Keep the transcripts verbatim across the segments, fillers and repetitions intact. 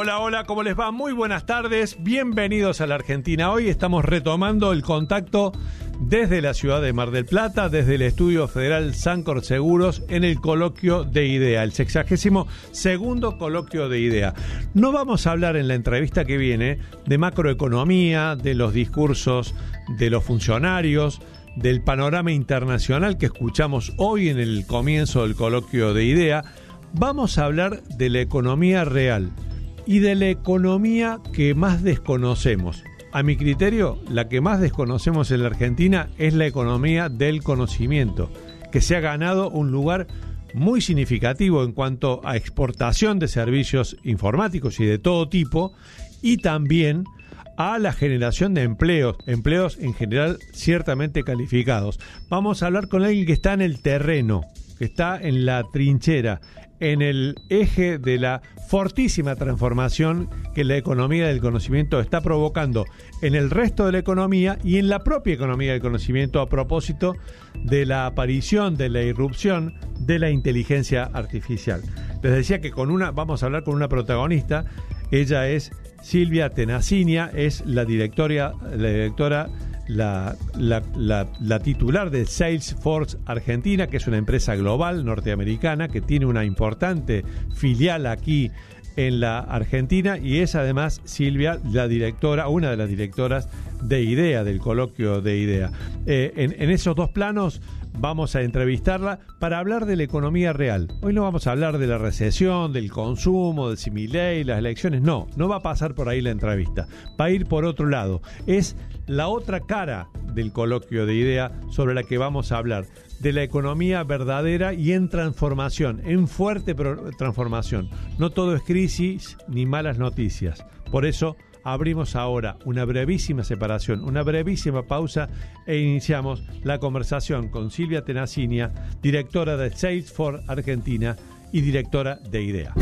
Hola, hola, ¿cómo les va? Muy buenas tardes, bienvenidos a la Argentina. Hoy estamos retomando el contacto desde la ciudad de Mar del Plata, desde el Estudio Federal Sancor Seguros, en el coloquio de IDEA, el sexagésimo segundo coloquio de IDEA. No vamos a hablar en la entrevista que viene de macroeconomía, de los discursos de los funcionarios, del panorama internacional que escuchamos hoy en el comienzo del coloquio de IDEA. Vamos a hablar de la economía real y de la economía que más desconocemos. A mi criterio, la que más desconocemos en la Argentina es la economía del conocimiento, que se ha ganado un lugar muy significativo en cuanto a exportación de servicios informáticos y de todo tipo, y también a la generación de empleos, empleos en general ciertamente calificados. Vamos a hablar con alguien que está en el terreno, que está en la trinchera, en el eje de la fortísima transformación que la economía del conocimiento está provocando en el resto de la economía y en la propia economía del conocimiento a propósito de la aparición, de la irrupción de la inteligencia artificial. Les decía que con una, vamos a hablar con una protagonista. Ella es Silvia Tenacinia, es la directora, la directora La, la, la, la titular de Salesforce Argentina, que es una empresa global norteamericana que tiene una importante filial aquí en la Argentina, y es además Silvia la directora, una de las directoras de IDEA, del coloquio de IDEA. Eh, en, en esos dos planos vamos a entrevistarla para hablar de la economía real. Hoy no vamos a hablar de la recesión, del consumo, de si Milei, las elecciones. No, no va a pasar por ahí la entrevista. Va a ir por otro lado. Es la otra cara del coloquio de IDEA sobre la que vamos a hablar, de la economía verdadera y en transformación, en fuerte pro- transformación. No todo es crisis ni malas noticias. Por eso abrimos ahora una brevísima separación, una brevísima pausa e iniciamos la conversación con Silvia Tenacinia, directora de Salesforce Argentina y directora de IDEA.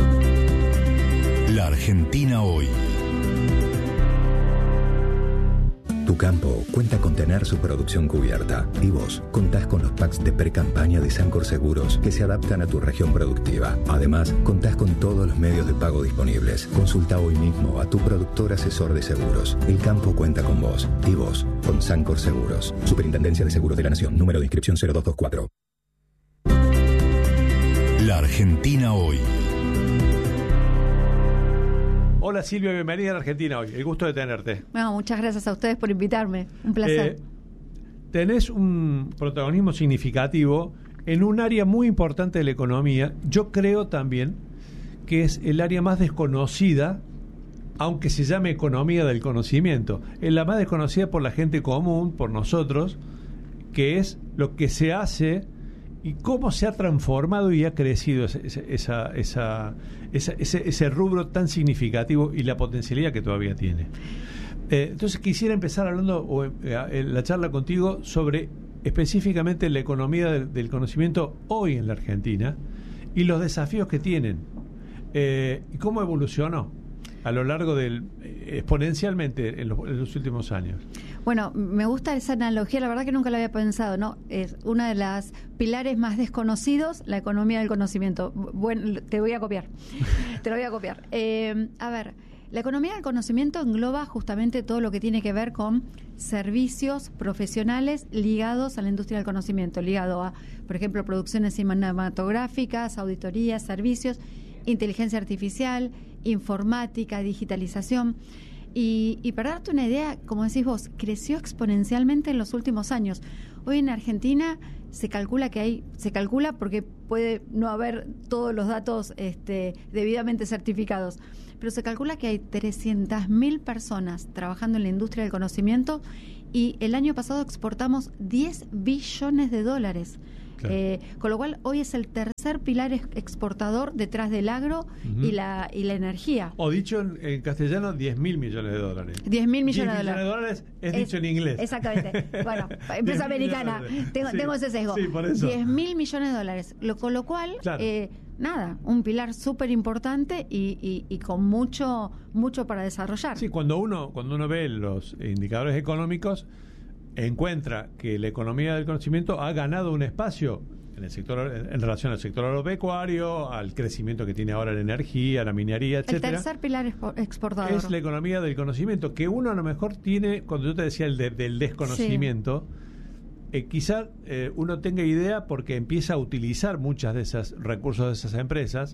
La Argentina hoy. Tu campo cuenta con tener su producción cubierta y vos contás con los packs de pre-campaña de Sancor Seguros que se adaptan a tu región productiva. Además, contás con todos los medios de pago disponibles. Consulta hoy mismo a tu productor asesor de seguros. El campo cuenta con vos y vos con Sancor Seguros. Superintendencia de Seguros de la Nación. Número de inscripción cero dos dos cuatro. La Argentina hoy. Hola Silvia, bienvenida a la Argentina hoy. El gusto de tenerte. Bueno, muchas gracias a ustedes por invitarme. Un placer. Eh, tenés un protagonismo significativo en un área muy importante de la economía. Yo creo también que es el área más desconocida, aunque se llame economía del conocimiento. Es la más desconocida por la gente común, por nosotros, que es lo que se hace y cómo se ha transformado y ha crecido esa, esa, esa, esa, ese, ese rubro tan significativo y la potencialidad que todavía tiene. Eh, entonces quisiera empezar hablando o, eh, en la charla contigo sobre específicamente la economía del, del conocimiento hoy en la Argentina y los desafíos que tienen eh, y cómo evolucionó a lo largo del exponencialmente en los, en los últimos años. Bueno, me gusta esa analogía, la verdad que nunca la había pensado, ¿no? Es una de las pilares más desconocidos, la economía del conocimiento. Bueno, te voy a copiar, te lo voy a copiar. Eh, a ver, la economía del conocimiento engloba justamente todo lo que tiene que ver con servicios profesionales ligados a la industria del conocimiento, ligado a, por ejemplo, producciones cinematográficas, auditorías, servicios, inteligencia artificial, informática, digitalización. Y, y para darte una idea, como decís vos, creció exponencialmente en los últimos años. Hoy en Argentina se calcula que hay, se calcula porque puede no haber todos los datos este, debidamente certificados, pero se calcula que hay trescientas mil personas trabajando en la industria del conocimiento y el año pasado exportamos diez billones de dólares. Claro. Eh, con lo cual hoy es el tercer pilar exportador detrás del agro uh-huh. y la y la energía. O dicho en, en castellano, diez mil millones de dólares. diez mil millones de dólares. dólares es, es dicho en inglés. Exactamente. Bueno, empresa americana. Tengo, sí, tengo ese sesgo. Sí, por eso. diez mil millones de dólares. Lo, con lo cual, claro. eh, nada, un pilar súper importante y, y, y con mucho mucho para desarrollar. Sí, cuando uno, cuando uno ve los indicadores económicos, encuentra que la economía del conocimiento ha ganado un espacio en el sector, en relación al sector agropecuario, al crecimiento que tiene ahora la energía, la minería, etcétera. El tercer pilar exportador. Es la economía del conocimiento, que uno a lo mejor tiene, cuando yo te decía el de, del desconocimiento, sí. eh, quizá eh, uno tenga idea porque empieza a utilizar muchas de esos recursos de esas empresas,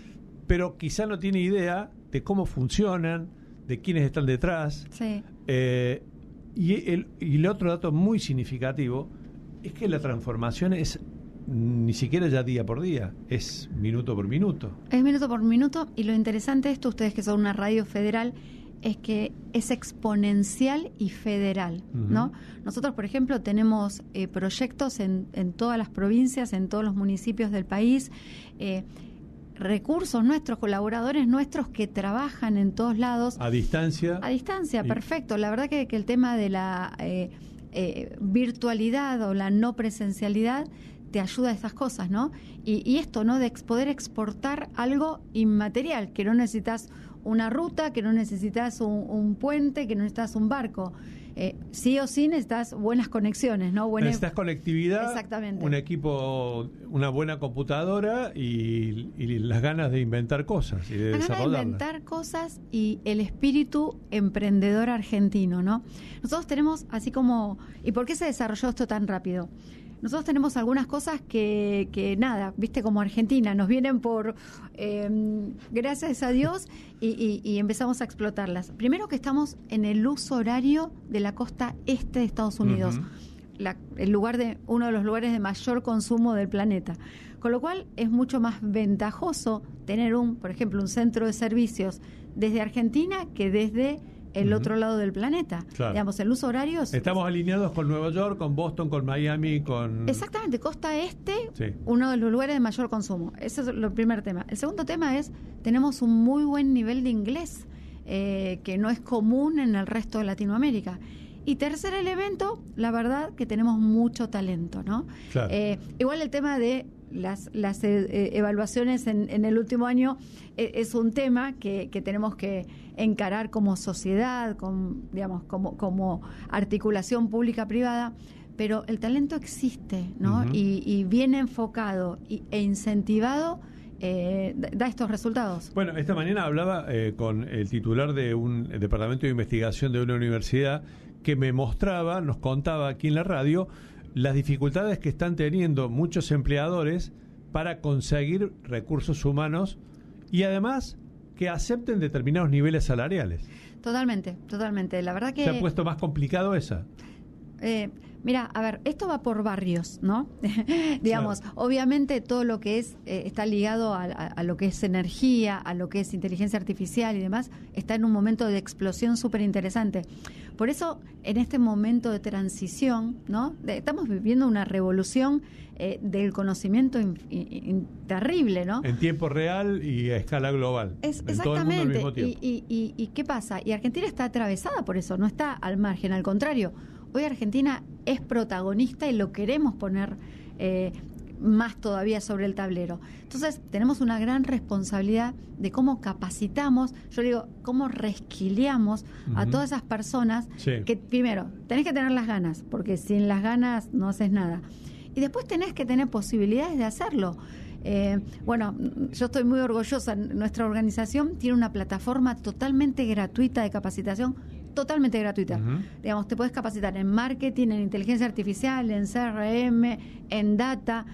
pero quizá no tiene idea de cómo funcionan, de quiénes están detrás. Sí. Eh, y, el, y el otro dato muy significativo es que la transformación es ni siquiera ya día por día, es minuto por minuto. Es minuto por minuto, y lo interesante de esto, ustedes que son una radio federal, es que es exponencial y federal, uh-huh. ¿no? Nosotros, por ejemplo, tenemos eh, proyectos en, en todas las provincias, en todos los municipios del país, eh, recursos nuestros, colaboradores nuestros que trabajan en todos lados. A distancia. A distancia, y... perfecto. La verdad que, que el tema de la eh, eh, virtualidad o la no presencialidad te ayuda a esas cosas, ¿no? Y, y esto, ¿no? De ex, poder exportar algo inmaterial, que no necesitas una ruta, que no necesitas un, un puente, que no necesitas un barco. Eh, sí o sí necesitas buenas conexiones, ¿no? Buena... Necesitas conectividad, exactamente. Un equipo, una buena computadora y, y las ganas de inventar cosas y de las desarrollarlas. Ganas de inventar cosas y el espíritu emprendedor argentino, ¿no? Nosotros tenemos, así como... ¿Y por qué se desarrolló esto tan rápido? Nosotros tenemos algunas cosas que, que nada, viste, como Argentina, nos vienen por, eh, gracias a Dios, y, y, y empezamos a explotarlas. Primero que estamos en el uso horario de la costa este de Estados Unidos, uh-huh. la, el lugar de uno de los lugares de mayor consumo del planeta. Con lo cual es mucho más ventajoso tener un, por ejemplo, un centro de servicios desde Argentina que desde el uh-huh. otro lado del planeta. Claro. Digamos, el uso horario... Es, Estamos alineados con Nueva York, con Boston, con Miami, con... Exactamente, costa este, sí. uno de los lugares de mayor consumo. Ese es el primer tema. El segundo tema es, tenemos un muy buen nivel de inglés, eh, que no es común en el resto de Latinoamérica. Y tercer elemento, la verdad que tenemos mucho talento, ¿no? Claro. Eh, igual el tema de las, las eh, evaluaciones en, en el último año eh, es un tema que, que tenemos que encarar como sociedad, con, digamos, como, como articulación pública-privada, pero el talento existe, ¿no? Uh-huh. y, y bien enfocado y, e incentivado eh, da estos resultados. Bueno, esta mañana hablaba eh, con el titular de un departamento de investigación de una universidad que me mostraba, nos contaba aquí en la radio, las dificultades que están teniendo muchos empleadores para conseguir recursos humanos y además que acepten determinados niveles salariales. Totalmente, totalmente. La verdad que... ¿Se ha puesto más complicado esa? Eh, mira, a ver, esto va por barrios, ¿no? Digamos, claro. Obviamente todo lo que es eh, está ligado a, a, a lo que es energía, a lo que es inteligencia artificial y demás, está en un momento de explosión súper interesante. Por eso, en este momento de transición, ¿no? De, estamos viviendo una revolución eh, del conocimiento in, in, in, terrible, ¿no? En tiempo real y a escala global. Es, en exactamente. Todo el mundo al mismo tiempo. Y, y, y, ¿Y qué pasa? Y Argentina está atravesada por eso, no está al margen, al contrario. Hoy Argentina es protagonista y lo queremos poner eh, más todavía sobre el tablero. Entonces, tenemos una gran responsabilidad de cómo capacitamos, yo digo, cómo resquiliamos uh-huh. a todas esas personas sí. que, primero, tenés que tener las ganas, porque sin las ganas no haces nada. Y después tenés que tener posibilidades de hacerlo. Eh, bueno, yo estoy muy orgullosa. Nuestra organización tiene una plataforma totalmente gratuita de capacitación, totalmente gratuita. Uh-huh. Digamos, te puedes capacitar en marketing, en inteligencia artificial, en C R M, en data.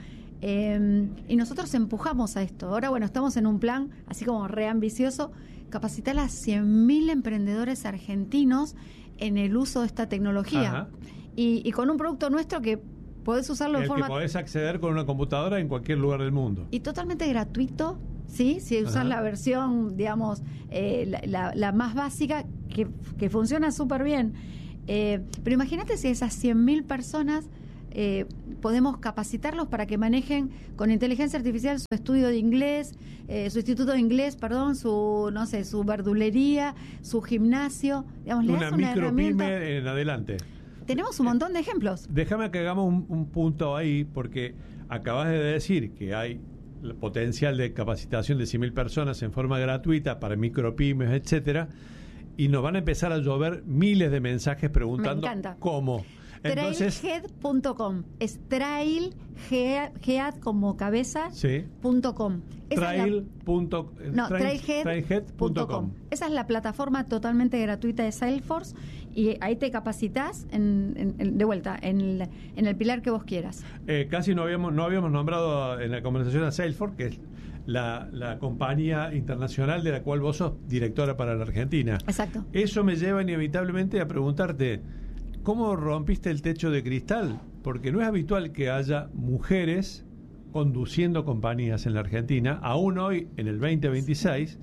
Eh, y nosotros empujamos a esto. Ahora, bueno, estamos en un plan, así como re ambicioso, capacitar a cien mil emprendedores argentinos en el uso de esta tecnología. Y, y con un producto nuestro que podés usarlo el de forma... que podés acceder con una computadora en cualquier lugar del mundo. Y totalmente gratuito, ¿sí? Si usas la versión, digamos, eh, la, la, la más básica, que, que funciona súper bien. Eh, pero imagínate si esas cien mil personas eh, podemos capacitarlos para que manejen con inteligencia artificial su estudio de inglés, eh, su instituto de inglés, perdón, su, no sé, su verdulería, su gimnasio. Digamos, le una das una herramienta. Micropyme en adelante. Tenemos un montón de ejemplos. Déjame que hagamos un, un punto ahí, porque acabas de decir que hay el potencial de capacitación de cien mil personas en forma gratuita para micropymes, etcétera, y nos van a empezar a llover miles de mensajes preguntando cómo. Entonces, trailhead punto com. Es trail, head como cabeza, sí. punto com. Trail. Punto, no, trailhead punto com. Esa es la plataforma totalmente gratuita de Salesforce y ahí te capacitas en, en, en, de vuelta en el, en el pilar que vos quieras. Eh, casi no habíamos no habíamos nombrado en la conversación a Salesforce, que es la, la compañía internacional de la cual vos sos directora para la Argentina. Exacto. Eso me lleva inevitablemente a preguntarte, ¿cómo rompiste el techo de cristal? Porque no es habitual que haya mujeres conduciendo compañías en la Argentina, aún hoy en el veinte veintiséis,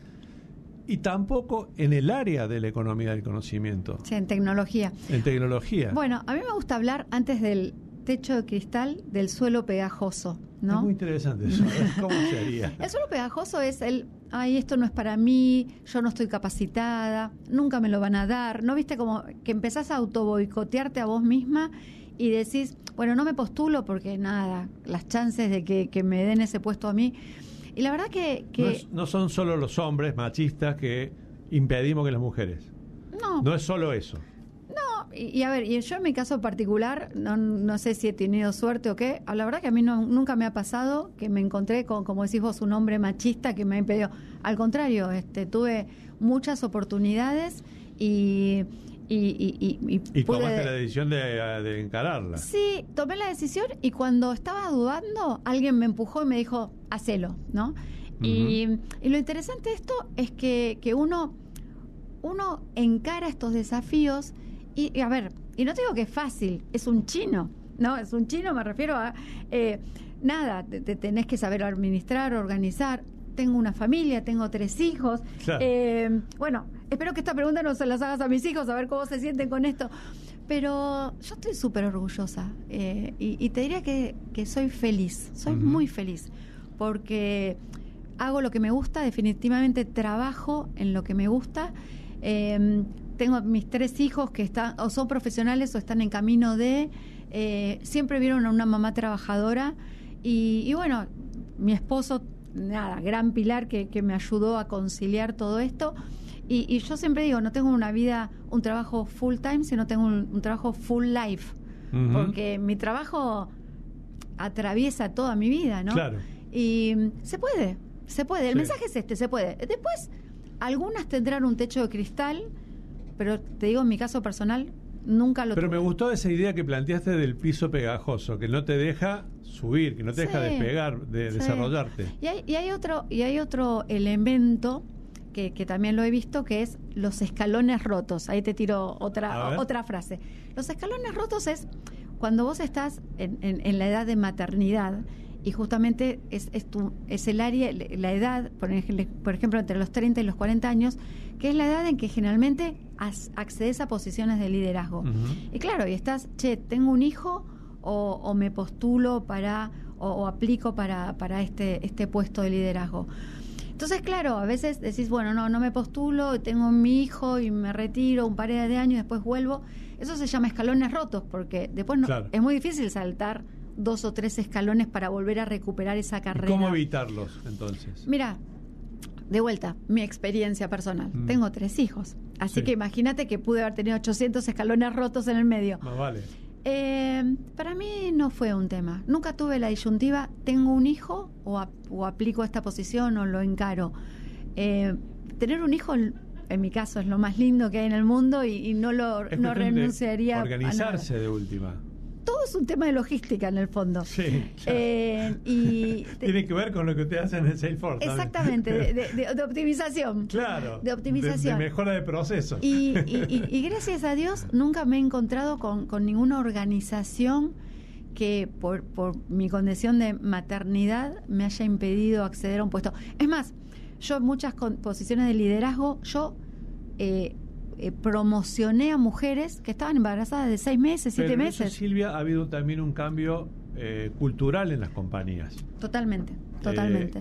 y tampoco en el área de la economía del conocimiento. Sí, en tecnología. En tecnología. Bueno, a mí me gusta hablar antes del techo de cristal del suelo pegajoso, ¿no? Es muy interesante eso. ¿Cómo sería? El suelo pegajoso es el, ay, esto no es para mí, yo no estoy capacitada, nunca me lo van a dar. ¿No viste como que empezás a autoboicotearte a vos misma y decís, bueno, no me postulo porque nada, las chances de que, que me den ese puesto a mí? Y la verdad que... que no, es, no son solo los hombres machistas que impedimos que las mujeres. No. No es solo eso. No, y, y a ver, y yo en mi caso particular, no, no sé si he tenido suerte o qué, la verdad que a mí no, nunca me ha pasado que me encontré con, como decís vos, un hombre machista que me ha impedido. Al contrario, este, tuve muchas oportunidades y... Y, y, y, y, y pude... tomaste la decisión de, de encararla. Sí, tomé la decisión y cuando estaba dudando, alguien me empujó y me dijo, hacelo, ¿no? Uh-huh. y, y lo interesante de esto es que, que uno, uno encara estos desafíos y, y, a ver, y no te digo que es fácil, es un chino, ¿no? Es un chino, me refiero a, eh, nada, te, te tenés que saber administrar, organizar. Tengo una familia, tengo tres hijos. Claro. Eh, bueno, espero que esta pregunta no se las hagas a mis hijos, a ver cómo se sienten con esto. Pero yo estoy súper orgullosa eh, y, y te diría que, que soy feliz, soy uh-huh. muy feliz, porque hago lo que me gusta, definitivamente trabajo en lo que me gusta. Eh, tengo mis tres hijos que están o son profesionales o están en camino de... Eh, siempre vieron a una mamá trabajadora y, y bueno, mi esposo... nada, gran pilar que, que me ayudó a conciliar todo esto y, y yo siempre digo, no tengo una vida, un trabajo full time, sino tengo un, un trabajo full life, uh-huh. porque mi trabajo atraviesa toda mi vida, ¿no? Claro. Y se puede, se puede, el sí. mensaje es este, se puede. Después, algunas tendrán un techo de cristal, pero te digo, en mi caso personal, nunca lo Pero tuve. Me gustó esa idea que planteaste del piso pegajoso, que no te deja subir, que no te sí, deja despegar, de sí. desarrollarte. Y hay, y hay otro y hay otro elemento que, que también lo he visto, que es los escalones rotos. Ahí te tiro otra otra frase. Los escalones rotos es cuando vos estás en, en, en la edad de maternidad y justamente es, es, tu, es el área, la edad, por ejemplo, por ejemplo, entre los treinta y los cuarenta años, que es la edad en que generalmente as, accedes a posiciones de liderazgo. Uh-huh. Y claro, y estás, che, tengo un hijo o, o me postulo para, o, o aplico para, para este, este puesto de liderazgo. Entonces, claro, a veces decís, bueno, no, no me postulo, tengo mi hijo y me retiro un par de años, después vuelvo. Eso se llama escalones rotos, porque después no, claro. es muy difícil saltar dos o tres escalones para volver a recuperar esa carrera. ¿Cómo evitarlos, entonces? Mira, de vuelta, mi experiencia personal. Mm. Tengo tres hijos, así sí. que imagínate que pude haber tenido ochocientos escalones rotos en el medio. Más vale. Eh, para mí no fue un tema. Nunca tuve la disyuntiva, tengo un hijo o, a, o aplico esta posición o lo encaro. Eh, tener un hijo, en mi caso, es lo más lindo que hay en el mundo y, y no lo no renunciaría. Organizarse a nada. De última. Todo es un tema de logística en el fondo. Sí, claro. eh, y te, tiene que ver con lo que usted hace en el Salesforce. Exactamente, de, de, de optimización. Claro. De optimización. De, de mejora de procesos. Y, y, y, y gracias a Dios nunca me he encontrado con, con ninguna organización que por, por mi condición de maternidad me haya impedido acceder a un puesto. Es más, yo en muchas con, posiciones de liderazgo, yo... Eh, Eh, promocioné a mujeres que estaban embarazadas de seis meses, siete Pero meses. Eso, Silvia, ha habido también un cambio eh, cultural en las compañías. Totalmente, totalmente.